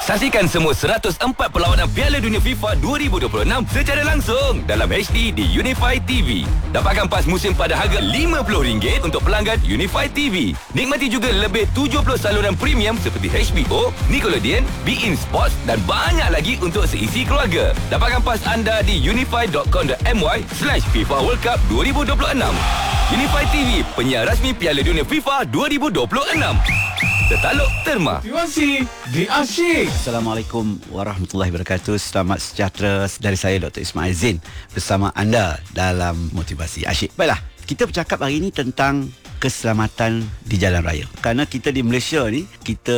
Saksikan semua 104 perlawanan Piala Dunia FIFA 2026 secara langsung dalam HD di Unify TV. Dapatkan pas musim pada harga RM50 untuk pelanggan Unify TV. Nikmati juga lebih 70 saluran premium seperti HBO, Nickelodeon, beIN Sports dan banyak lagi untuk seisi keluarga. Dapatkan pas anda di unify.com.my/FIFA World Cup 2026. Unify TV, penyiar rasmi Piala Dunia FIFA 2026. Tertaluk Terma. Terima kasih di Asyik. Assalamualaikum warahmatullahi wabarakatuh. Selamat sejahtera dari saya Dr. Ismail Zain bersama anda dalam Motivasi Asyik. Baiklah, kita bercakap hari ini tentang keselamatan di jalan raya. Kerana kita di Malaysia ni, kita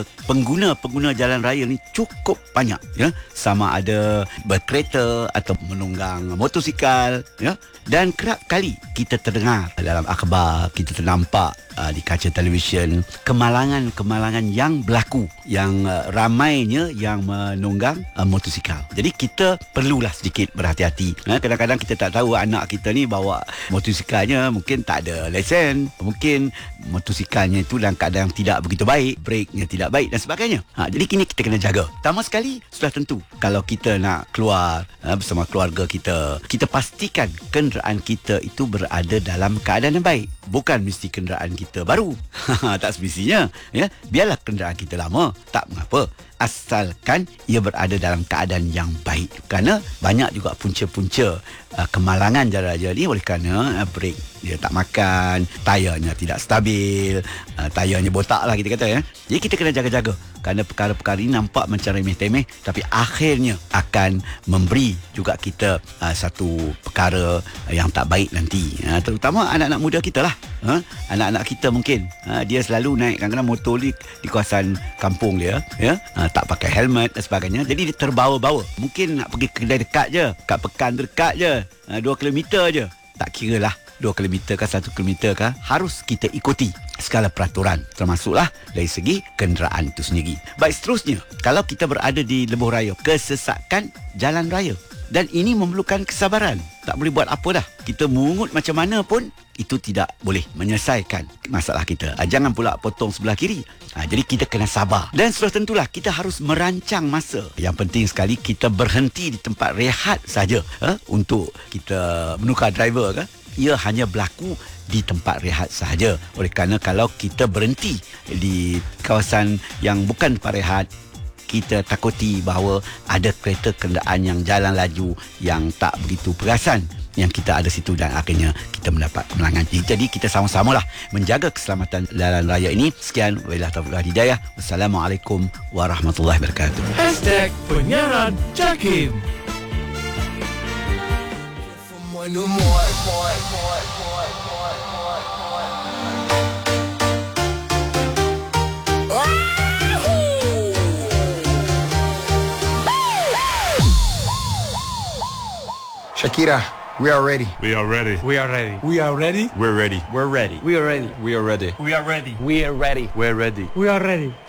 pengguna jalan raya ni cukup banyak, ya. Sama ada berkereta atau menunggang motosikal, ya. Dan kerap kali kita terdengar dalam akhbar, kita ternampak di kaca televisyen kemalangan yang berlaku, yang ramainya yang menunggang motosikal. Jadi kita perlulah sedikit berhati-hati. Kadang-kadang kita tak tahu anak kita ni bawa motosikalnya mungkin tak ada lesen, mungkin motosikalnya itu dalam keadaan yang tidak begitu baik, breknya tidak baik dan sebagainya. Jadi kini kita kena jaga. Pertama sekali, sudah tentu kalau kita nak keluar bersama keluarga kita, kita pastikan kenderaan kita itu berada dalam keadaan yang baik. Bukan mesti kenderaan kita baru. Tak semestinya, ya. Biarlah kenderaan kita lama, tak mengapa, asalkan ia berada dalam keadaan yang baik. Kerana banyak juga punca-punca kemalangan jalan raya ni oleh kerana brek dia tak makan, tayarnya tidak stabil, tayarnya botak lah kita kata, ya. Jadi kita kena jaga-jaga kerana perkara-perkara ini nampak macam remeh-temeh, tapi akhirnya akan memberi juga kita satu perkara yang tak baik nanti. Terutama anak-anak muda kita lah. Anak-anak kita mungkin dia selalu naik kadang-kadang motor di kawasan kampung dia, ya. Tak pakai helmet dan sebagainya. Jadi dia terbawa-bawa. Mungkin nak pergi kedai dekat je, kat pekan dekat je, 2 kilometer je. Tak kira lah 2 kilometer kah 1 kilometer kah, harus kita ikuti segala peraturan, termasuklah dari segi kenderaan itu sendiri. Baik, seterusnya, kalau kita berada di lebuh raya, kesesakan jalan raya, dan ini memerlukan kesabaran. Tak boleh buat apa dah. Kita mengungut macam mana pun, itu tidak boleh menyelesaikan masalah kita. Jangan pula potong sebelah kiri. Jadi kita kena sabar. Dan sudah tentulah kita harus merancang masa. Yang penting sekali kita berhenti di tempat rehat saja untuk kita menukar driver kan. Ia hanya berlaku di tempat rehat sahaja. Oleh kerana kalau kita berhenti di kawasan yang bukan tempat rehat, kita takuti bahawa ada kereta kenderaan yang jalan laju yang tak begitu perasan yang kita ada situ dan akhirnya kita mendapat kemalangan. Jadi kita sama-samalah menjaga keselamatan jalan raya ini. Sekian, wabillahi taufiq wal hidayah. Wassalamualaikum warahmatullahi wabarakatuh. #penyiaran Jakim. Shakira, we are ready. We are ready. We are ready. We are ready. We're ready. We're ready. We are ready. We are ready. We are ready. We are ready. We're ready. We are ready.